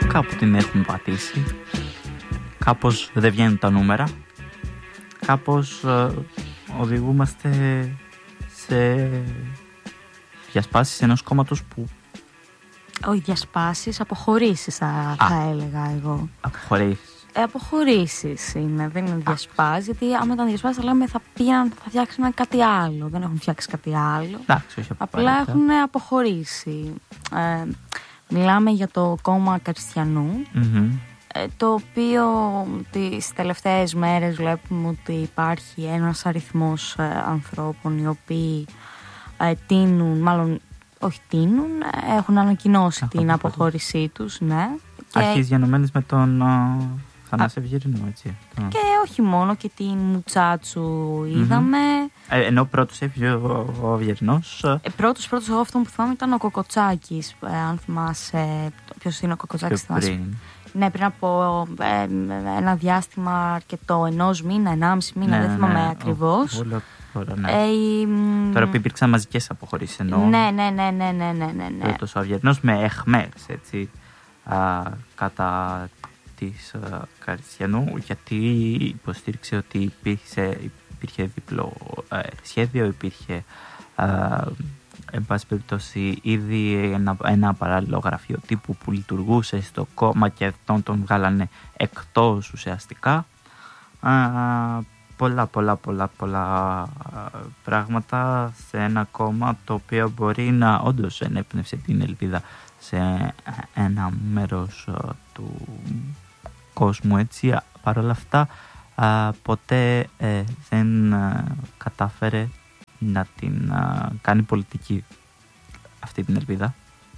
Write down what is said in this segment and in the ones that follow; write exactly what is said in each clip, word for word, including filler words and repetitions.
κάπου την έχουμε πατήσει. Κάπως δεν βγαίνουν τα νούμερα. Κάπως ε, οδηγούμαστε σε διασπάσεις ενός κόμματος που... Όχι διασπάσεις, αποχωρήσεις θα, θα έλεγα εγώ. Αποχωρήσεις. Ε, αποχωρήσεις είναι, δεν είναι διασπάσεις. Γιατί άμα ήταν διασπάσεις θα λέμε θα πήγαν, θα φτιάξουν κάτι άλλο. Δεν έχουν φτιάξει κάτι άλλο. Εντάξει, όχι απλά έχουν αποχωρήσει. Ε, μιλάμε για το κόμμα Κριστιανού. Mm-hmm. Το οποίο τις τελευταίες μέρες βλέπουμε ότι υπάρχει ένας αριθμός ανθρώπων οι οποίοι τείνουν, μάλλον όχι τείνουν, έχουν ανακοινώσει την αποχώρησή τους, ναι. Αρχής διανομένης με τον uh, Θανάση Ευγερινού, έτσι. Και όχι μόνο, και την Μουτσάτσου είδαμε. Mm-hmm. Ε, ενώ πρώτος έφυγε ο, ο Ευγερινός. Ε, πρώτος, πρώτος εγώ αυτό που θυμάμαι ήταν ο Κοκοτσάκης, ε, αν θυμάσαι ποιος είναι ο Κοκοτσάκης. Ναι, πριν από ε, ένα διάστημα αρκετό, ενός μήνα, ενάμιση μήνα, ναι, δεν θυμάμαι ναι, ακριβώς. Ο, ο, τώρα, ναι. ε, τώρα που υπήρξαν μαζικές αποχωρήσεις εννοώ. Ναι, ναι, ναι, ναι, ναι, ναι, ναι. Πρώτος ο Αυγερινός με εχμές, έτσι, α, κατά της α, Κριστιανού, γιατί υποστήριξε ότι υπήρχε, υπήρχε διπλό ε, σχέδιο, υπήρχε... Α, εν πάση περιπτώσει ήδη ένα, ένα παράλληλο γραφείο τύπου που λειτουργούσε στο κόμμα και αυτόν τον βγάλανε εκτός ουσιαστικά. Α, πολλά πολλά πολλά πολλά πράγματα σε ένα κόμμα το οποίο μπορεί να όντως ενέπνευσε την ελπίδα σε ένα μέρος του κόσμου, έτσι. Παρ' όλα αυτά α, ποτέ ε, δεν α, κατάφερε να την α, κάνει πολιτική αυτή την ελπίδα.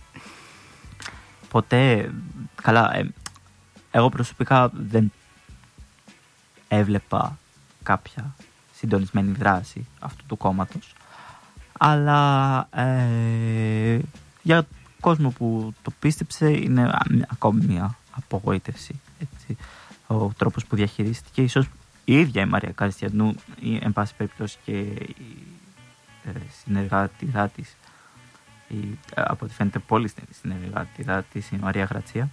Ποτέ, καλά, ε, εγώ προσωπικά δεν έβλεπα κάποια συντονισμένη δράση αυτού του κόμματος, αλλά ε, για κόσμο που το πίστεψε είναι ακόμη μια απογοήτευση, έτσι. Ο τρόπος που διαχειρίστηκε, ίσως η ίδια η Μαρία Κριστιανού, ή εν πάση περιπτώσει και η συνεργάτηδά της, η, από ό,τι φαίνεται πολύ συνεργάτηδά της, η Μαρία Γρατσία,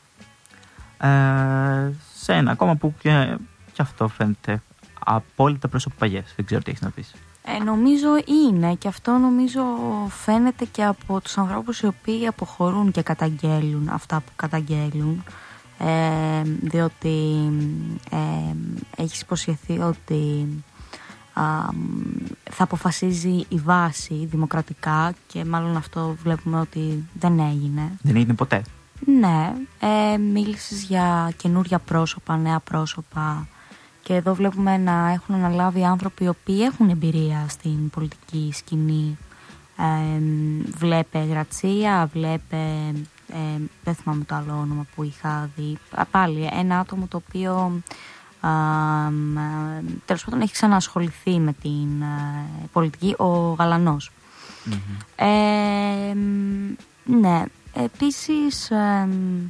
ε, σε ένα κόμμα που και, και αυτό φαίνεται απόλυτα προσωπαγές. Δεν ξέρω τι έχεις να πεις. Ε, νομίζω είναι, και αυτό νομίζω φαίνεται και από τους ανθρώπους οι οποίοι αποχωρούν και καταγγέλουν αυτά που καταγγέλουν, ε, διότι ε, έχεις υποσχεθεί ότι Uh, θα αποφασίζει η βάση δημοκρατικά, και μάλλον αυτό βλέπουμε ότι δεν έγινε. Δεν έγινε ποτέ. Ναι, ε, μίλησες για καινούρια πρόσωπα, νέα πρόσωπα, και εδώ βλέπουμε να έχουν αναλάβει άνθρωποι οι οποίοι έχουν εμπειρία στην πολιτική σκηνή. Ε, βλέπε Γρατσία, βλέπε ε, δεν θυμάμαι το άλλο όνομα που είχα δει, πάλι ένα άτομο το οποίο Uh, τέλος πάντων έχει ξαναασχοληθεί με την uh, πολιτική, ο Γαλανός. Mm-hmm. Ε, ναι, επίσης ε,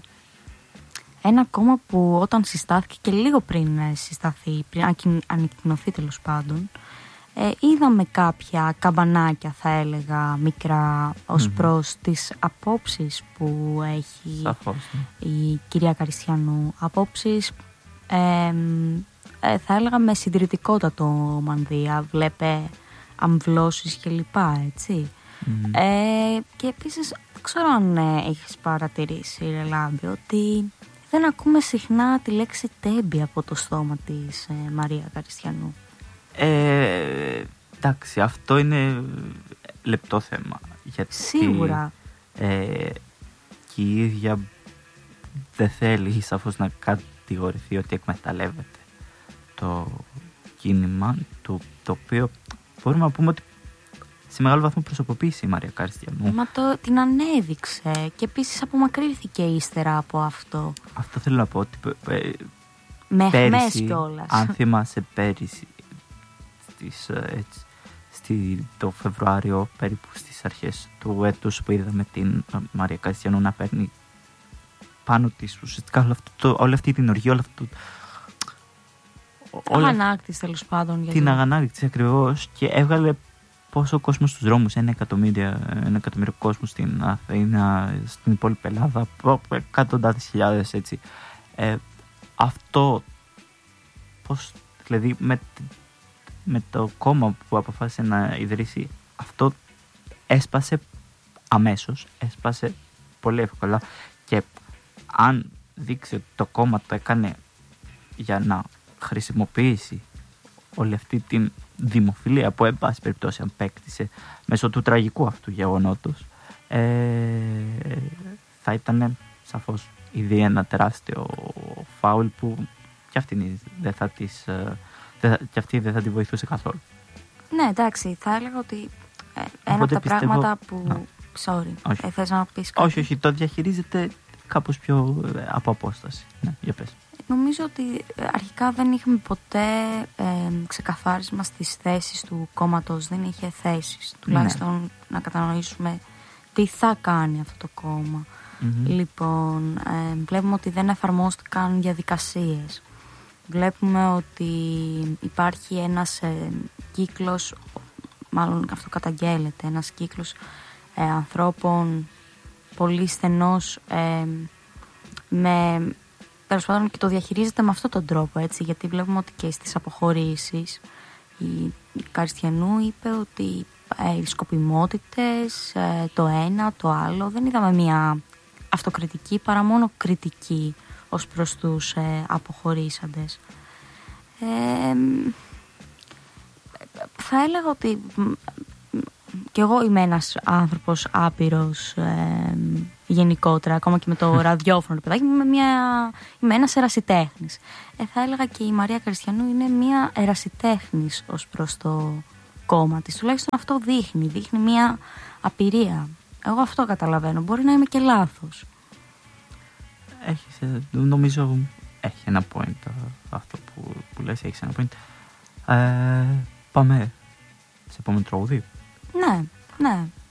ένα κόμμα που όταν συστάθηκε και λίγο πριν συσταθεί, πριν ανακοινωθεί τέλος πάντων, ε, είδαμε κάποια καμπανάκια, θα έλεγα, μικρά, ως mm-hmm. προς τις απόψεις που έχει Σαφώς, ναι. η κυρία Κριστιανού, απόψεις Ε, ε, θα έλεγα με συντηρητικότατο μανδύα, βλέπε αμβλώσεις και λοιπά, έτσι. Mm. Ε, και επίσης δεν ξέρω αν ε, έχεις παρατηρήσει, Ρελάμπη, ότι δεν ακούμε συχνά τη λέξη τέμπη από το στόμα της ε, Μαρία Κριστιανού. Ε, εντάξει, αυτό είναι λεπτό θέμα, γιατί σίγουρα ε, και η ίδια δεν θέλει σαφώς να κατηγορηθεί ότι εκμεταλλεύεται το κίνημα του, το οποίο μπορούμε να πούμε ότι σε μεγάλο βαθμό προσωποποίησε η Μαρία Κριστιανού. Μα το, την ανέδειξε και επίσης απομακρύνθηκε ύστερα από αυτό. Αυτό θέλω να πω, ότι ε, με πέρυσι, κιόλας. αν θυμάσαι πέρυσι, στις, έτσι, στη, το Φεβρουάριο, περίπου στις αρχές του έτους, που είδαμε την Μαρία Κριστιανού να παίρνει πάνω της ουσιαστικά όλη αυτή, το, όλη αυτή την οργή, όλη αυτή το... Αγανάκτης τέλος πάντων. Γιατί... Την αγανάκτης ακριβώς, και έβγαλε πόσο κόσμο στους δρόμους, ένα εκατομμύριο, ένα εκατομμύριο κόσμο στην Αθήνα, στην υπόλοιπη Ελλάδα, εκατοντάδες χιλιάδες έτσι. Ε, αυτό, πώς, δηλαδή με, με το κόμμα που αποφάσισε να ιδρύσει, αυτό έσπασε αμέσως, έσπασε πολύ εύκολα, και αν δείξει ότι το κόμμα το έκανε για να χρησιμοποιήσει όλη αυτή την δημοφιλία που εν πάση περιπτώσει απέκτησε μέσω του τραγικού αυτού γεγονότος, ε, θα ήταν σαφώς ήδη ένα τεράστιο φάουλ που κι αυτή δεν θα, της, κι αυτή δεν θα τη βοηθούσε καθόλου. Ναι, εντάξει, θα έλεγα ότι ε, ένα Οπότε από τα πιστεύω... πράγματα που... No. Sorry, ε, θες να πεις κάτι? Όχι, όχι, το διαχειρίζεται κάπως πιο από απόσταση. Ναι, για πες. Νομίζω ότι αρχικά δεν είχαμε ποτέ ε, ξεκαθάρισμα στις θέσεις του κόμματος. Δεν είχε θέσεις. Τουλάχιστον ναι. να κατανοήσουμε τι θα κάνει αυτό το κόμμα. Mm-hmm. Λοιπόν, ε, βλέπουμε ότι δεν εφαρμόστηκαν διαδικασίες. Βλέπουμε ότι υπάρχει ένας ε, κύκλος, μάλλον αυτό καταγγέλλεται, ένας κύκλος ε, ανθρώπων πολύ στενός, ε, με... τέλος πάντων, και το διαχειρίζεται με αυτόν τον τρόπο, έτσι, γιατί βλέπουμε ότι και στις αποχωρήσεις η, η Καριστιανού είπε ότι ε, οι σκοπιμότητες, ε, το ένα, το άλλο, δεν είδαμε μια αυτοκριτική παρά μόνο κριτική ως προς τους ε, αποχωρήσαντες. Ε, θα έλεγα ότι κι εγώ είμαι ένας άνθρωπος άπειρος ε, γενικότερα, ακόμα και με το ραδιόφωνο, παιδάκι, είμαι, μια, είμαι ένας ερασιτέχνης. Ε, θα έλεγα και η Μαρία Καριστιανού είναι μια ερασιτέχνης ως προς το κόμμα της. Τουλάχιστον αυτό δείχνει, δείχνει μια απειρία. Εγώ αυτό καταλαβαίνω, μπορεί να είμαι και λάθος. Έχεις, νομίζω, έχει ένα point αυτό που, που λες, έχεις ένα point. Ε, πάμε σε επόμενο τραγούδι. Ναι, ναι.